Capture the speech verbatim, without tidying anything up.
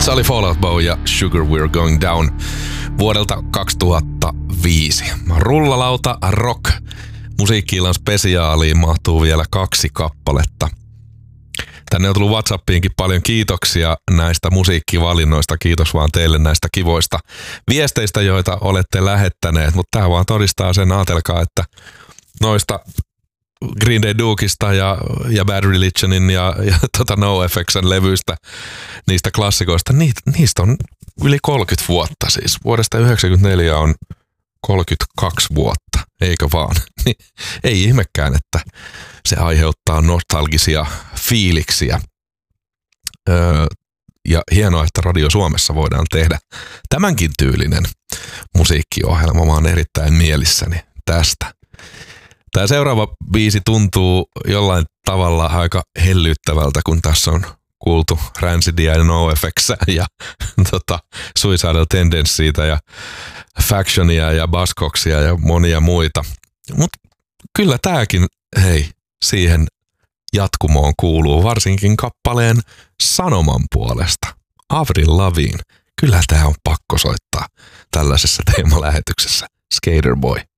Se oli Fall Out Boy ja Sugar We're Going Down vuodelta kaksituhattaviisi. Rullalauta rock musiikki-illan spesiaaliin mahtuu vielä kaksi kappaletta. Tänne on tullut WhatsAppiinkin paljon kiitoksia näistä musiikkivalinnoista. Kiitos vaan teille näistä kivoista viesteistä, joita olette lähettäneet. Mutta tämä vaan todistaa sen, ajatelkaa, että noista Green Day Dukesta ja, ja Bad Religionin ja, ja tota NoFXn levyistä, niistä klassikoista, ni, niistä on yli kolmekymmentä vuotta siis. Vuodesta yhdeksänkymmentäneljä on kolmekymmentäkaksi vuotta, eikö vaan? Niin, ei ihmekään, että se aiheuttaa nostalgisia fiiliksiä. Öö, ja hienoa, että Radio Suomessa voidaan tehdä tämänkin tyylinen musiikkiohjelma. Mä oon erittäin mielissäni tästä. Tämä seuraava biisi tuntuu jollain tavalla aika hellyttävältä, kun tässä on kuultu Rancidia ja NoFX:ää ja tota, Suicidal Tendencyitä ja Factionia ja Buzzcocksia ja monia muita. Mutta kyllä tämäkin, hei, siihen jatkumoon kuuluu varsinkin kappaleen sanoman puolesta. Avril Lavigne. Kyllä tämä on pakko soittaa tällaisessa teemalähetyksessä. Skater Boy.